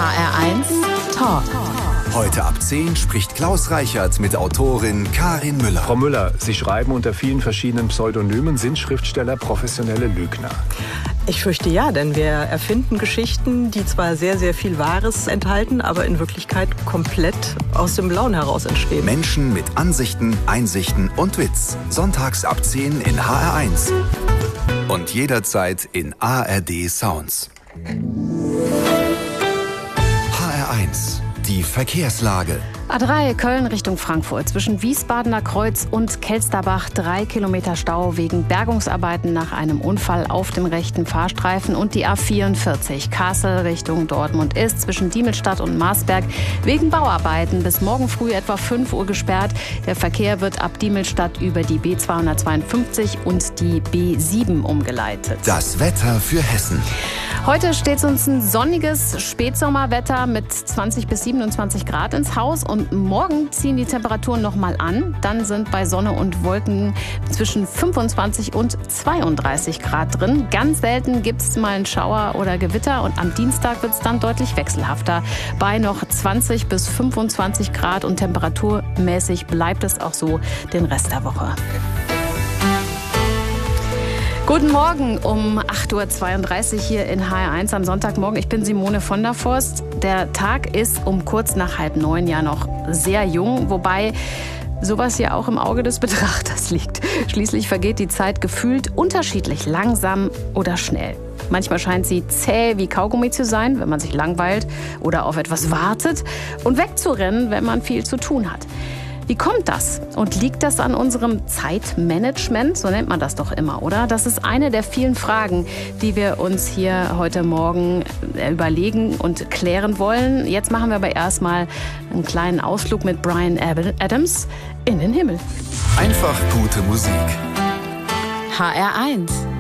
HR1 Talk. Heute ab 10 spricht Klaus Reichert mit Autorin Karin Müller. Frau Müller, Sie schreiben unter vielen verschiedenen Pseudonymen, sind Schriftsteller professionelle Lügner? Ich fürchte ja, denn wir erfinden Geschichten, die zwar sehr, sehr viel Wahres enthalten, aber in Wirklichkeit komplett aus dem Blauen heraus entstehen. Menschen mit Ansichten, Einsichten und Witz. Sonntags ab 10 in HR1. Und jederzeit in ARD Sounds. HR1, die Verkehrslage. A3 Köln Richtung Frankfurt. Zwischen Wiesbadener Kreuz und Kelsterbach 3 Kilometer Stau wegen Bergungsarbeiten nach einem Unfall auf dem rechten Fahrstreifen. Und die A44 Kassel Richtung Dortmund ist zwischen Diemelstadt und Marsberg wegen Bauarbeiten bis morgen früh etwa 5 Uhr gesperrt. Der Verkehr wird ab Diemelstadt über die B252 und die B7 umgeleitet. Das Wetter für Hessen. Heute steht uns ein sonniges Spätsommerwetter mit 20 bis 27 Grad ins Haus. Und morgen ziehen die Temperaturen noch mal an. Dann sind bei Sonne und Wolken zwischen 25 und 32 Grad drin. Ganz selten gibt es mal einen Schauer oder Gewitter. Und am Dienstag wird es dann deutlich wechselhafter. Bei noch 20 bis 25 Grad und temperaturmäßig bleibt es auch so den Rest der Woche. Guten Morgen um 8.32 Uhr hier in HR1 am Sonntagmorgen. Ich bin Simone von der Forst. Der Tag ist um kurz nach 8:30 ja noch sehr jung, wobei sowas ja auch im Auge des Betrachters liegt. Schließlich vergeht die Zeit gefühlt unterschiedlich langsam oder schnell. Manchmal scheint sie zäh wie Kaugummi zu sein, wenn man sich langweilt oder auf etwas wartet und wegzurennen, wenn man viel zu tun hat. Wie kommt das? Und liegt das an unserem Zeitmanagement? So nennt man das doch immer, oder? Das ist eine der vielen Fragen, die wir uns hier heute Morgen überlegen und klären wollen. Jetzt machen wir aber erstmal einen kleinen Ausflug mit Bryan Adams in den Himmel. Einfach gute Musik. HR1